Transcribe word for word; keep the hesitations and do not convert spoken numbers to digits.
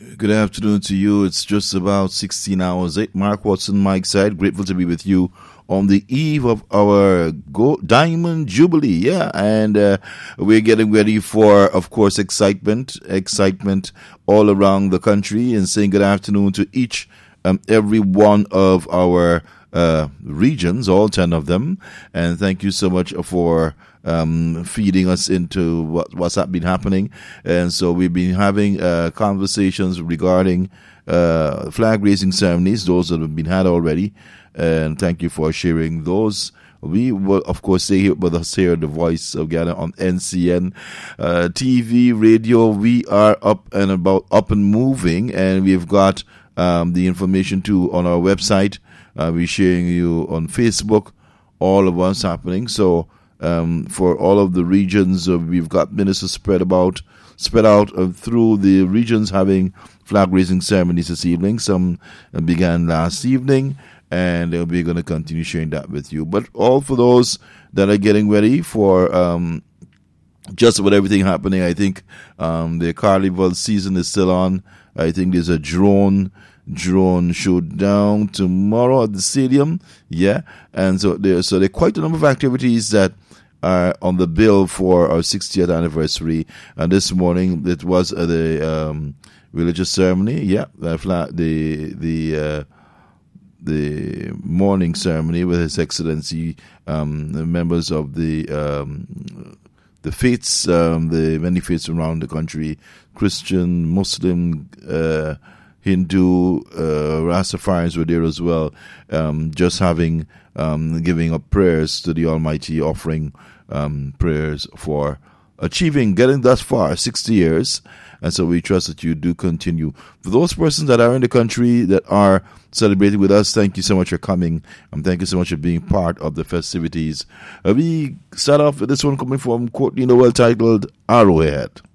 Good afternoon to you. It's just about sixteen hours eight. Mark Watson, Mike Side. Grateful to be with you on the eve of our Go- Diamond Jubilee. Yeah, and uh, we're getting ready for, of course, excitement, excitement all around the country, and saying good afternoon to each and every one of our uh, regions, all ten of them. And thank you so much for Um, feeding us into what, what's been happening. And so we've been having uh, conversations regarding uh, flag raising ceremonies, those that have been had already. And thank you for sharing those. We will, of course, stay here with us here, the Voice of Ghana on N C N uh, T V, radio. We are up and about, up and moving, and we've got um, the information too on our website. Uh, we're sharing you on Facebook, all of what's happening. So Um, for all of the regions, uh, we've got ministers spread about, spread out uh, through the regions having flag raising ceremonies this evening. Some uh, began last evening, and uh, we're going to continue sharing that with you. But all for those that are getting ready for um, just about everything happening, I think um, the carnival season is still on. I think there's a drone drone showdown tomorrow at the stadium. Yeah, and so there, so there are quite a number of activities that are on the bill for our sixtieth anniversary. And this morning it was uh, the um, religious ceremony. Yeah, the the the, uh, the morning ceremony with His Excellency, um, the members of the um, the faiths, um, the many faiths around the country, Christian, Muslim, uh, Hindu, uh, Rastafarians were there as well, um, just having, um, giving up prayers to the Almighty, offering um, prayers for achieving, getting thus far, sixty years. And so we trust that you do continue. For those persons that are in the country that are celebrating with us, thank you so much for coming. And thank you so much for being part of the festivities. Uh, we start off with this one coming from Courtney Noel, titled Arrowhead.